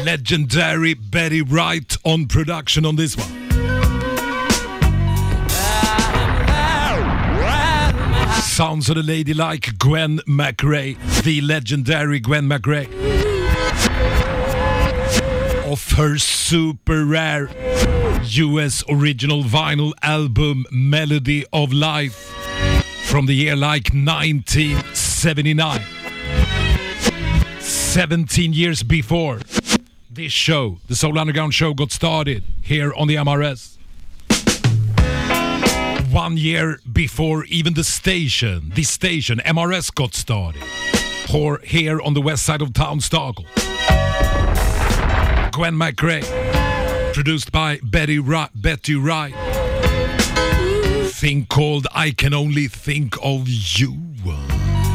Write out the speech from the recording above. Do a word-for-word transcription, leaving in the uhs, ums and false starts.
Legendary Betty Wright on production on this one. Sounds of the lady like Gwen McRae, the legendary Gwen McRae. Of her super rare U S original vinyl album Melody of Life from the year like nineteen seventy-nine. seventeen years before this show, the Soul Underground show, got started here on the M R S. One year before even the station, the station, M R S, got started. Or here on the west side of town, Stockholm. Gwen McRae, produced by Betty Wright, Betty Wright. Thing called I Can Only Think of You.